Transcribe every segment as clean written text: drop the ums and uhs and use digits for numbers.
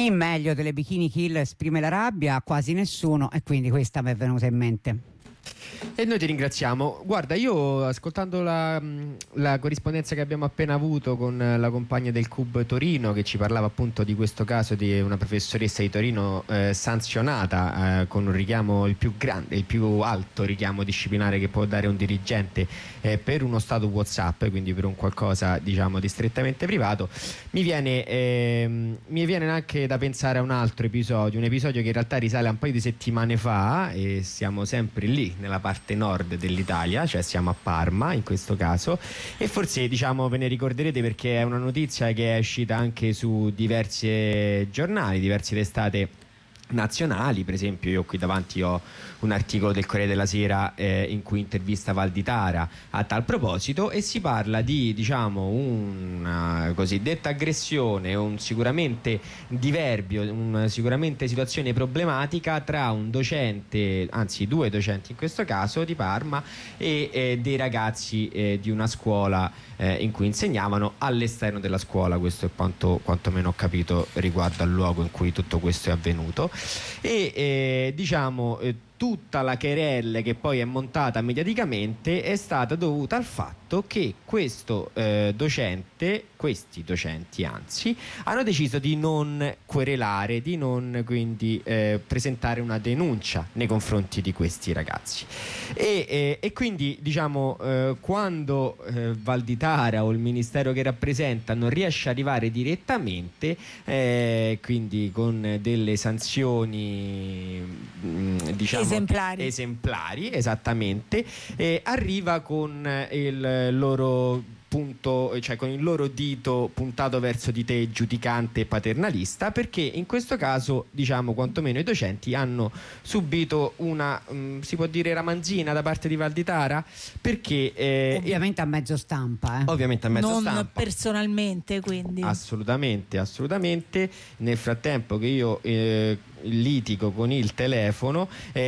Chi meglio delle Bikini Kill esprime la rabbia? Quasi nessuno, e quindi questa mi è venuta in mente. E noi ti ringraziamo. Guarda, io ascoltando la corrispondenza che abbiamo appena avuto con la compagna del CUB Torino, che ci parlava appunto di questo caso di una professoressa di Torino sanzionata con un richiamo, il più grande, il più alto richiamo disciplinare che può dare un dirigente per uno stato WhatsApp, quindi per un qualcosa diciamo di strettamente privato, mi viene anche da pensare a un altro episodio, un episodio che in realtà risale a un paio di settimane fa, e siamo sempre lì nella parte nord dell'Italia, cioè siamo a Parma in questo caso, e forse diciamo ve ne ricorderete perché è una notizia che è uscita anche su diversi giornali, diverse testate nazionali. Per esempio io qui davanti ho un articolo del Corriere della Sera in cui intervista Valditara a tal proposito, e si parla di diciamo una cosiddetta aggressione, un sicuramente diverbio, una sicuramente situazione problematica tra un docente, anzi due docenti in questo caso di Parma, e dei ragazzi di una scuola in cui insegnavano all'esterno della scuola. Questo è quantomeno ho capito riguardo al luogo in cui tutto questo è avvenuto, e diciamo tutta la querelle che poi è montata mediaticamente è stata dovuta al fatto che questi docenti anzi hanno deciso di non querelare, di non quindi presentare una denuncia nei confronti di questi ragazzi, e quindi diciamo quando Valditara o il ministero che rappresenta non riesce ad arrivare direttamente quindi con delle sanzioni diciamo esemplari, esattamente, arriva con il loro punto, cioè con il loro dito puntato verso di te, giudicante e paternalista, perché in questo caso diciamo quantomeno i docenti hanno subito una si può dire ramanzina da parte di Valditara, perché ovviamente a mezzo stampa ovviamente a mezzo non stampa, personalmente, quindi assolutamente. Nel frattempo che io litigo con il telefono,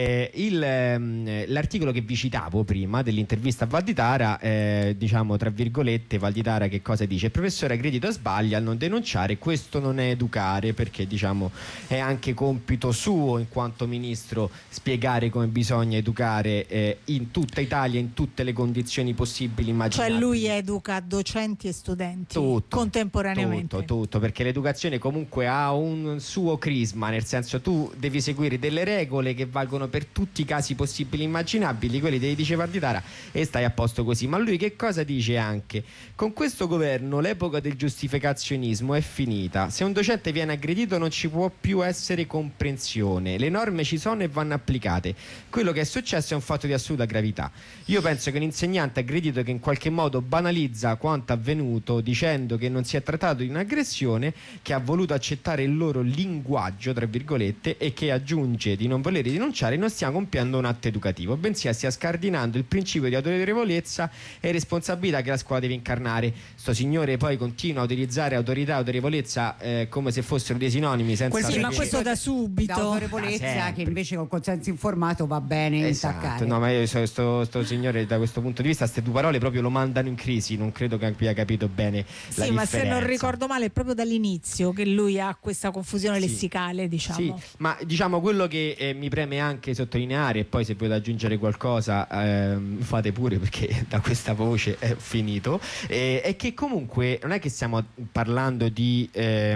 l'articolo che vi citavo prima dell'intervista a Valditara, diciamo tra virgolette, Valditara che cosa dice? Il professore aggredito sbaglia al non denunciare, questo non è educare, perché diciamo è anche compito suo in quanto ministro spiegare come bisogna educare in tutta Italia, in tutte le condizioni possibili immaginabili. Cioè lui educa docenti e studenti contemporaneamente. Tutto, perché l'educazione comunque ha un suo crisma, nel senso tu devi seguire delle regole che valgono per tutti i casi possibili e immaginabili, quelli te li dice Valditara e stai a posto così. Ma lui che cosa dice anche? Con questo governo l'epoca del giustificazionismo è finita, se un docente viene aggredito non ci può più essere comprensione, le norme ci sono e vanno applicate, quello che è successo è un fatto di assoluta gravità. Io penso che un insegnante aggredito che in qualche modo banalizza quanto avvenuto dicendo che non si è trattato di un'aggressione, che ha voluto accettare il loro linguaggio tra virgolette e che aggiunge di non voler denunciare, non stia compiendo un atto educativo, bensì stia scardinando il principio di autorevolezza e responsabilità che la scuola deve incarnare. Sto signore poi continua a utilizzare autorità e autorevolezza ma se fossero dei sinonimi, senza ma questo da subito, autorevolezza che invece con consenso informato va bene intaccare. No, ma io sto signore da questo punto di vista, queste due parole proprio lo mandano in crisi, non credo che abbia capito bene la differenza. Ma se non ricordo male è proprio dall'inizio che lui ha questa confusione lessicale, diciamo. Sì, ma diciamo quello che mi preme anche sottolineare, e poi se volete aggiungere qualcosa fate pure, perché da questa voce è finito, è che comunque non è che stiamo parlando di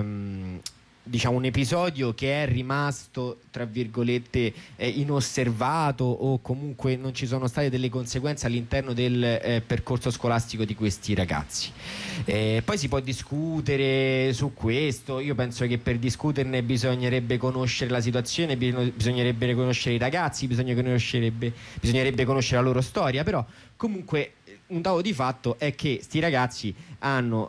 diciamo un episodio che è rimasto tra virgolette inosservato, o comunque non ci sono state delle conseguenze all'interno del percorso scolastico di questi ragazzi. Poi si può discutere su questo, io penso che per discuterne bisognerebbe conoscere la situazione, bisognerebbe conoscere i ragazzi, bisognerebbe conoscere la loro storia, però comunque un dato di fatto è che sti ragazzi hanno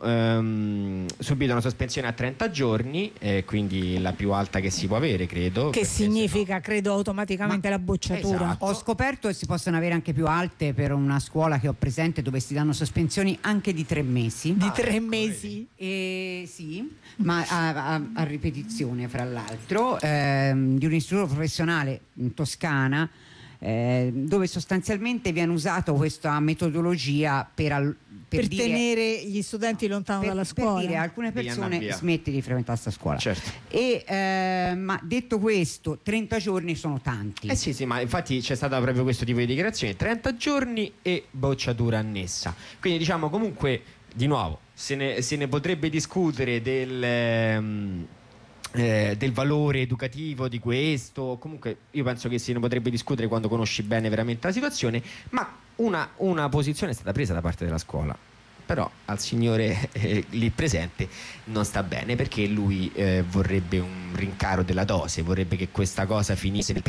subito una sospensione a 30 giorni, quindi la più alta che si può avere, credo. Che significa, credo, automaticamente la bocciatura. Esatto. Ho scoperto che si possono avere anche più alte per una scuola che ho presente, dove si danno sospensioni anche di 3 mesi. Di 3 mesi? Sì, ma a ripetizione, fra l'altro, di un istituto professionale in Toscana. dove sostanzialmente viene usata questa metodologia per dire, tenere gli studenti lontano dalla scuola. Per dire a alcune persone smetti di frequentare questa scuola. Certo. Ma detto questo, 30 giorni sono tanti. Sì, ma infatti c'è stata proprio questo tipo di dichiarazione: 30 giorni e bocciatura annessa. Quindi diciamo, comunque, di nuovo, se ne potrebbe discutere del valore educativo di questo. Comunque io penso che se ne potrebbe discutere quando conosci bene veramente la situazione, ma una posizione è stata presa da parte della scuola. Però al signore lì presente non sta bene, perché lui vorrebbe un rincaro della dose, vorrebbe che questa cosa finisse nel